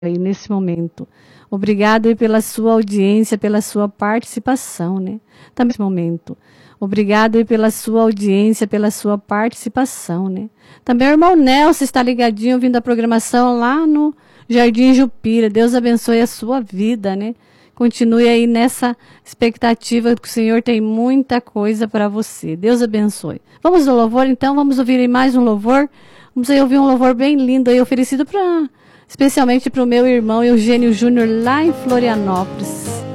aí nesse momento. Obrigado aí pela sua audiência, pela sua participação, né? Também nesse momento. Obrigado aí pela sua audiência, pela sua participação, né? Também o irmão Nelson está ligadinho, ouvindo a programação lá no Jardim Jupira. Deus abençoe a sua vida, né? Continue aí nessa expectativa que o Senhor tem muita coisa para você. Deus abençoe. Vamos ao louvor, então? Vamos ouvir aí mais um louvor? Vamos aí ouvir um louvor bem lindo aí, oferecido especialmente para o meu irmão Eugênio Júnior, lá em Florianópolis.